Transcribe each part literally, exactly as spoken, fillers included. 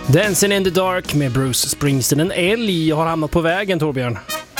Dancing in the Dark med Bruce Springsteen. En älg har hamnat på vägen, Torbjörn.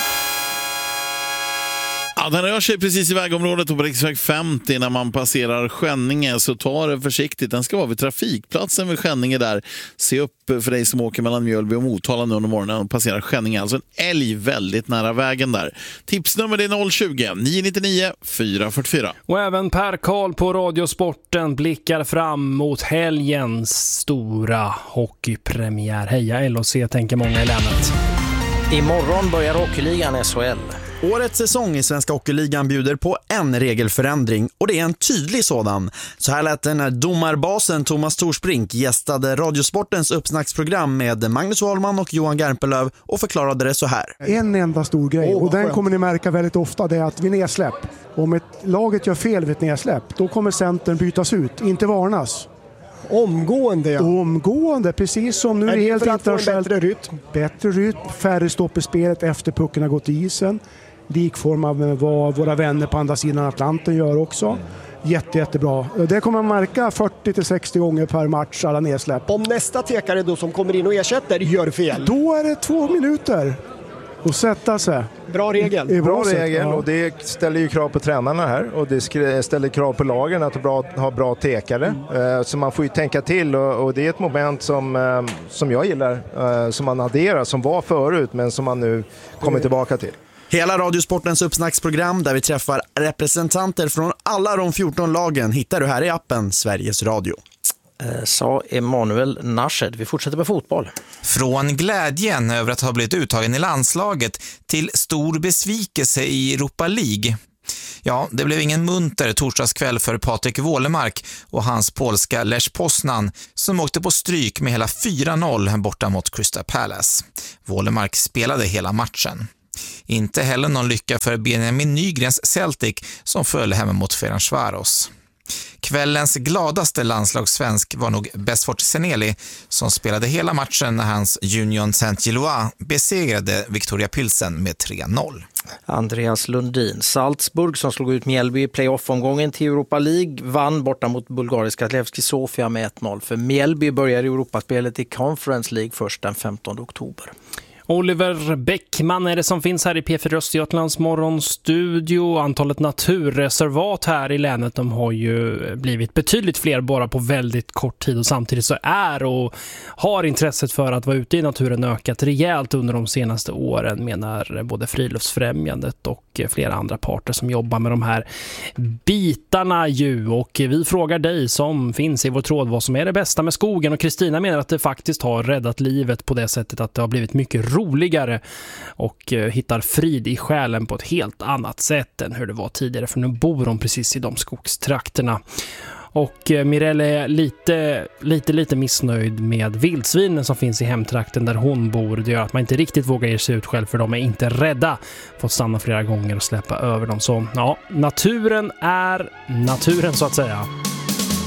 Ja, den rör sig precis i vägområdet och på riksväg femtio när man passerar Skänninge, så ta det försiktigt. Den ska vara vid trafikplatsen vid Skänninge där. Se upp för dig som åker mellan Mjölby och Motala nu under morgonen och passerar Skänninge. Alltså en älg väldigt nära vägen där. Tipsnummer är noll tjugo, nio nio nio, fyra fyra fyra. Och även Per Karl på Radiosporten blickar fram mot helgens stora hockeypremiär. Heja L O C, tänker många i länet. Imorgon börjar hockeyligan S H L. Årets säsong i Svenska hockeyligan bjuder på en regelförändring, och det är en tydlig sådan. Så här lät det när domarbasen Thomas Torsbrink gästade Radiosportens uppsnacksprogram med Magnus Wahlman och Johan Garpenlöv och förklarade det så här. En enda stor grej, oh, och den skönt. kommer ni märka väldigt ofta, det är att vid nedsläpp, om ett laget gör fel vid ett nedsläpp, då kommer centern bytas ut, inte varnas. Omgående, ja. Omgående, precis som nu är det helt internationellt. Bättre rytm. Bättre rytm, färre stopp i spelet efter pucken har gått i isen. Likformad med vad våra vänner på andra sidan Atlanten gör också. Jätte, jättebra. Det kommer man märka fyrtio till sextio gånger per match, alla nedsläpp. Om nästa tekare då som kommer in och ersätter gör fel. Då är det två minuter att sätta sig. Bra regel. I Bra båset, regel, ja. och det ställer ju krav på tränarna här, och det ställer krav på lagen att ha bra, ha bra tekare. Mm. Så man får ju tänka till, och, och det är ett moment som, som jag gillar, som man adderar, som var förut men som man nu kommer tillbaka till. Hela Radiosportens uppsnacksprogram där vi träffar representanter från alla de fjorton lagen hittar du här i appen Sveriges Radio. Sa Emanuel Nashed. Vi fortsätter med fotboll. Från glädjen över att ha blivit uttagen i landslaget till stor besvikelse i Europa League. Ja, det blev ingen munter torsdagskväll för Patrik Wålemark och hans polska Lech Poznan som åkte på stryk med hela fyra noll borta mot Crystal Palace. Wålemark spelade hela matchen. Inte heller någon lycka för Benjamin Nygrens Celtic som föll hemma mot Ferencvaros. Kvällens gladaste landslagssvensk var nog Besfort Seneli som spelade hela matchen när hans Union Saint-Gilloise besegrade Victoria Pilsen med tre noll. Andreas Lundin. Salzburg som slog ut Mjällby i playoff-omgången till Europa League vann borta mot bulgariska Levski Sofia med ett noll. För Mjällby börjar Europaspelet i Conference League först den femtonde oktober. Oliver Bäckman är det som finns här i P fyra Östergötlands morgonstudio. Antalet naturreservat här i länet, de har ju blivit betydligt fler bara på väldigt kort tid, och samtidigt så är och har intresset för att vara ute i naturen ökat rejält under de senaste åren, menar både Friluftsfrämjandet och flera andra parter som jobbar med de här bitarna ju. Och vi frågar dig som finns i vår tråd vad som är det bästa med skogen, och Kristina menar att det faktiskt har räddat livet på det sättet att det har blivit mycket roligare och eh, hittar frid i själen på ett helt annat sätt än hur det var tidigare, för nu bor de precis i de skogstrakterna. Och eh, Mirelle är lite, lite, lite missnöjd med vildsvinen som finns i hemtrakten där hon bor. Det gör att man inte riktigt vågar ge sig ut själv, för de är inte rädda. Fått stanna flera gånger och släppa över dem. Så ja, naturen är naturen så att säga.